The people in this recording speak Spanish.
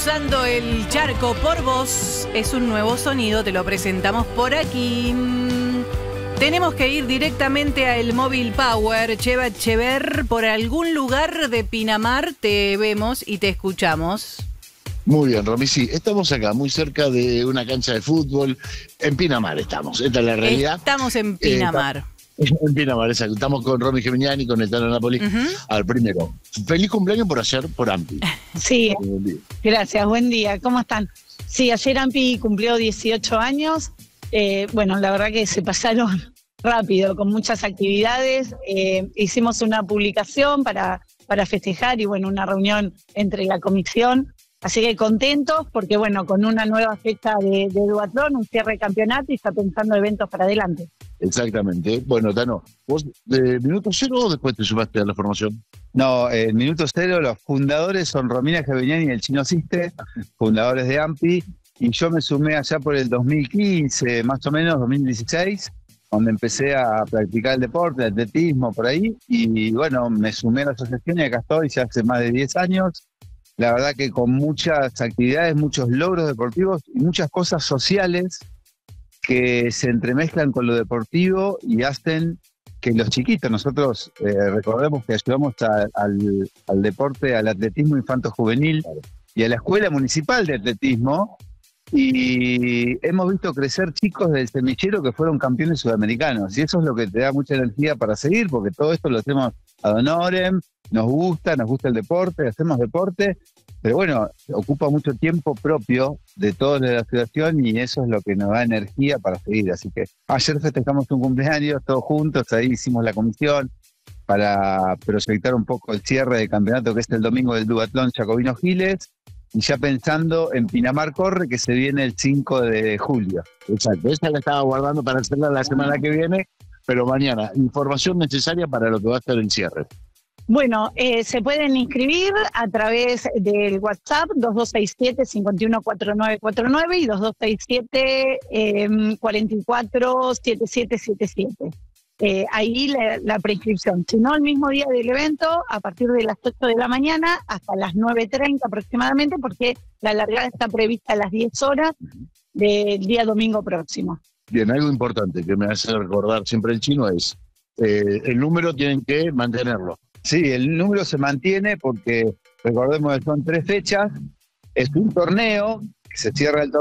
Cruzando el charco por vos es un nuevo sonido, te lo presentamos por aquí. Tenemos que ir directamente a El Móvil Power. Cheva Chever, por algún lugar de Pinamar te vemos y te escuchamos. Muy bien, Romy, sí, estamos acá, muy cerca de una cancha de fútbol. En Pinamar estamos, esta es la realidad. Estamos en Pinamar. En Pinamar, exacto. Estamos con Romy Geminiani, con el Tano Napoli. Al primero, feliz cumpleaños por ayer, por Ampi. Sí, gracias, buen día, ¿cómo están? Sí, ayer Ampi cumplió 18 años. Bueno, la verdad que se pasaron rápido, con muchas actividades. Hicimos una publicación para festejar y bueno, una reunión entre la comisión. Así que contentos porque bueno, con una nueva fecha de duatlón, un cierre de campeonato y está pensando eventos para adelante. Exactamente. Bueno, Tano, ¿vos de minuto cero o después te sumaste a la formación? No, en minuto cero los fundadores son Romina Geminiani y el Chino Siste, fundadores de AMPI, y yo me sumé allá por el 2015, más o menos, 2016, donde empecé a practicar el deporte, el atletismo, por ahí, y bueno, me sumé a la asociación y acá estoy ya hace más de 10 años. La verdad que con muchas actividades, muchos logros deportivos y muchas cosas sociales que se entremezclan con lo deportivo y hacen que los chiquitos, nosotros recordemos que ayudamos al deporte, al atletismo infanto-juvenil y a la Escuela Municipal de Atletismo, y hemos visto crecer chicos del semillero que fueron campeones sudamericanos, y eso es lo que te da mucha energía para seguir, porque todo esto lo hacemos ad honorem, nos gusta el deporte, hacemos deporte, pero bueno, ocupa mucho tiempo propio de todos de la asociación y eso es lo que nos da energía para seguir. Así que ayer festejamos un cumpleaños todos juntos, ahí hicimos la comisión para proyectar un poco el cierre del campeonato que es el domingo del duatlón Jacobino Giles, y ya pensando en Pinamar Corre, que se viene el 5 de julio. Exacto, esta la estaba guardando para hacerla la semana que viene, pero mañana, información necesaria para lo que va a ser el cierre. Bueno, se pueden inscribir a través del WhatsApp 2267-514949 y 2267-447777. Ahí la preinscripción. Si no, el mismo día del evento, a partir de las 8 de la mañana hasta las 9:30 aproximadamente, porque la largada está prevista a las 10 horas del día domingo próximo. Bien, algo importante que me hace recordar siempre el Chino es, el número tienen que mantenerlo. Sí, el número se mantiene porque recordemos que son 3 fechas, es un torneo, que se cierra el torneo